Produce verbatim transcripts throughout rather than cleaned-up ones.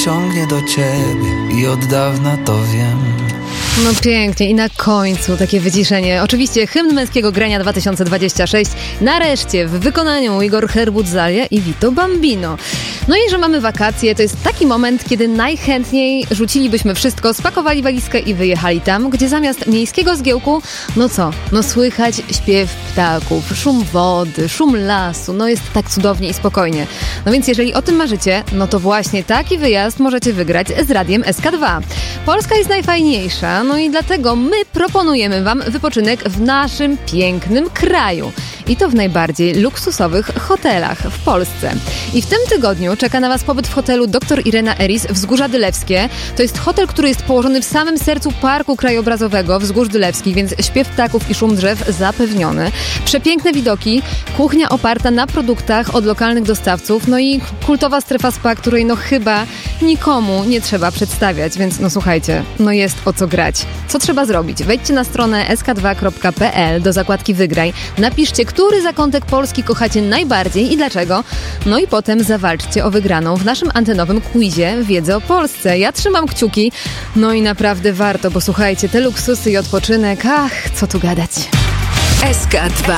ciągnie do ciebie i od dawna to wiem. No pięknie i na końcu takie wyciszenie. Oczywiście hymn męskiego grania dwa tysiące dwudziesty szósty nareszcie w wykonaniu Igor Herbutzalia i Vito Bambino. No i że mamy wakacje, to jest taki moment, kiedy najchętniej rzucilibyśmy wszystko, spakowali walizkę i wyjechali tam, gdzie zamiast miejskiego zgiełku, no co, no słychać śpiew ptaków, szum wody, szum lasu, no jest tak cudownie i spokojnie. No więc jeżeli o tym marzycie, no to właśnie taki wyjazd możecie wygrać z Radiem S K dwa. Polska jest najfajniejsza, no i dlatego my proponujemy wam wypoczynek w naszym pięknym kraju. I to w najbardziej luksusowych hotelach w Polsce. I w tym tygodniu czeka na was pobyt w hotelu doktor Irena Eris Wzgórza Dylewskie. To jest hotel, który jest położony w samym sercu Parku Krajobrazowego Wzgórz Dylewskich, więc śpiew ptaków i szum drzew zapewniony. Przepiękne widoki, kuchnia oparta na produktach od lokalnych dostawców, no i kultowa strefa spa, której no chyba nikomu nie trzeba przedstawiać, więc no słuchajcie, no jest o co grać. Co trzeba zrobić? Wejdźcie na stronę s k dwa kropka p l do zakładki Wygraj, napiszcie, który zakątek Polski kochacie najbardziej i dlaczego, no i potem zawalczcie o wygraną w naszym antenowym quizie Wiedzę o Polsce. Ja trzymam kciuki, no i naprawdę warto, bo słuchajcie, te luksusy i odpoczynek, ach, co tu gadać. S K dwa.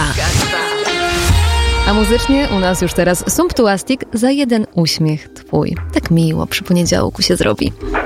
A muzycznie u nas już teraz Sumptuastic za jeden uśmiech twój. Tak miło przy poniedziałku się zrobi.